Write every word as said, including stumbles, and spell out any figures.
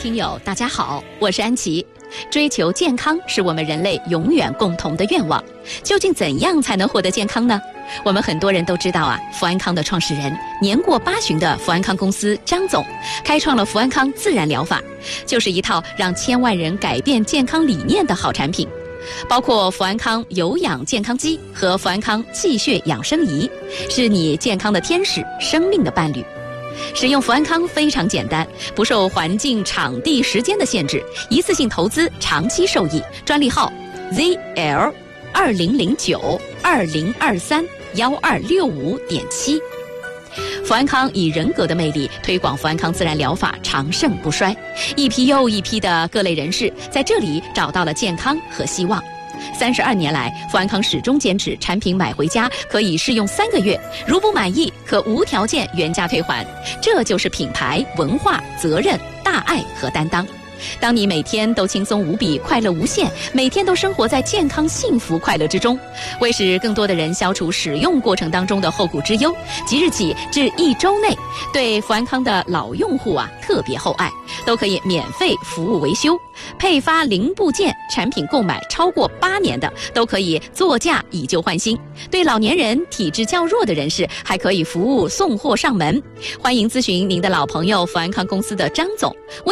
听友大家好，我是安琪。追求健康是我们人类永远共同的愿望，究竟怎样才能获得健康呢？我们很多人都知道啊，福安康的创始人年过八旬的福安康公司张总，开创了福安康自然疗法，就是一套让千万人改变健康理念的好产品。包括福安康有氧健康机和福安康气血养生仪，是你健康的天使，生命的伴侣。使用福安康非常简单，不受环境、场地、时间的限制，一次性投资，长期受益。专利号 Z L 二零零九二零二三幺二六五点七。福安康以人格的魅力推广福安康自然疗法，长盛不衰。一批又一批的各类人士在这里找到了健康和希望。三十二年来，福安康始终坚持产品买回家可以试用三个月，如不满意可无条件原价退还。这就是品牌、文化、责任、大爱和担当。当你每天都轻松无比，快乐无限，每天都生活在健康、幸福、快乐之中。为使更多的人消除使用过程当中的后顾之忧，即日起至一周内，对福安康的老用户啊特别厚爱，都可以免费服务维修，配发零部件，产品购买超过八年的都可以座驾以旧换新。对老年人、体质较弱的人士，还可以服务送货上门。欢迎咨询您的老朋友福安康公司的张总。